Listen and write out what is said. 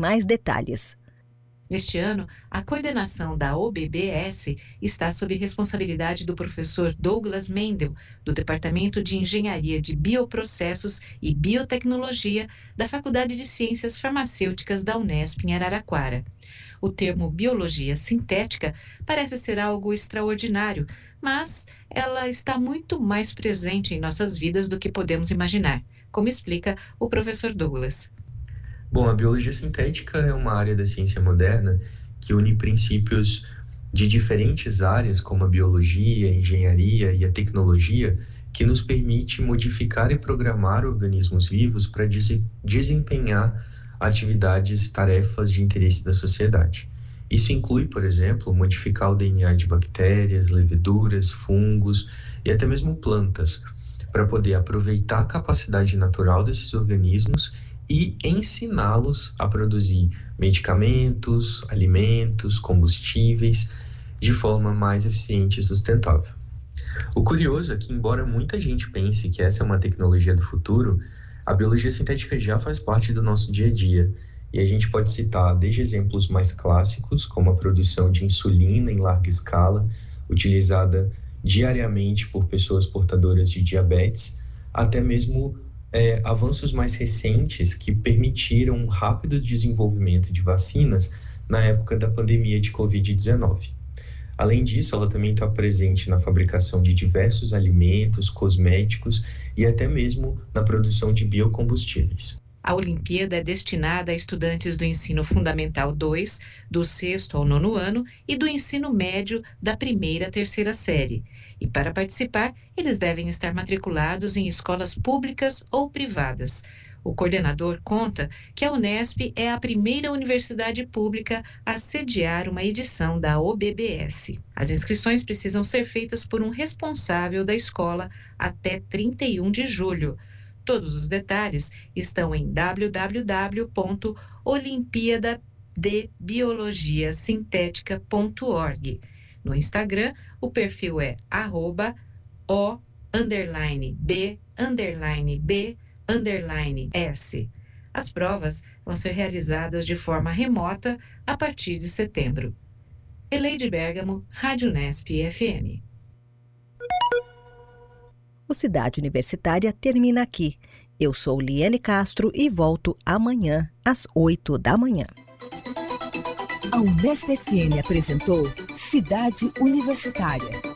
mais detalhes. Neste ano, a coordenação da OBBS está sob responsabilidade do professor Douglas Mendel, do Departamento de Engenharia de Bioprocessos e Biotecnologia da Faculdade de Ciências Farmacêuticas da Unesp em Araraquara. O termo biologia sintética parece ser algo extraordinário, mas ela está muito mais presente em nossas vidas do que podemos imaginar, como explica o professor Douglas. Bom, a biologia sintética é uma área da ciência moderna que une princípios de diferentes áreas, como a biologia, a engenharia e a tecnologia, que nos permite modificar e programar organismos vivos para desempenhar atividades, tarefas de interesse da sociedade. Isso inclui, por exemplo, modificar o DNA de bactérias, leveduras, fungos e até mesmo plantas, para poder aproveitar a capacidade natural desses organismos e ensiná-los a produzir medicamentos, alimentos, combustíveis de forma mais eficiente e sustentável. O curioso é que, embora muita gente pense que essa é uma tecnologia do futuro, a biologia sintética já faz parte do nosso dia a dia, e a gente pode citar desde exemplos mais clássicos, como a produção de insulina em larga escala, utilizada diariamente por pessoas portadoras de diabetes, até mesmo avanços mais recentes que permitiram um rápido desenvolvimento de vacinas na época da pandemia de Covid-19. Além disso, ela também está presente na fabricação de diversos alimentos, cosméticos e até mesmo na produção de biocombustíveis. A Olimpíada é destinada a estudantes do Ensino Fundamental 2, do 6º ao 9º ano e do Ensino Médio da 1ª à 3ª série. E para participar, eles devem estar matriculados em escolas públicas ou privadas. O coordenador conta que a Unesp é a primeira universidade pública a sediar uma edição da OBBS. As inscrições precisam ser feitas por um responsável da escola até 31 de julho. Todos os detalhes estão em www.olimpiadadebiologiasintética.org. No Instagram, o perfil é @o_b_b_s. As provas vão ser realizadas de forma remota a partir de setembro. Eleide Bergamo, Rádio Unesp FM. O Cidade Universitária termina aqui. Eu sou Liane Castro e volto amanhã às 8 da manhã. A Unesp FM apresentou Cidade Universitária.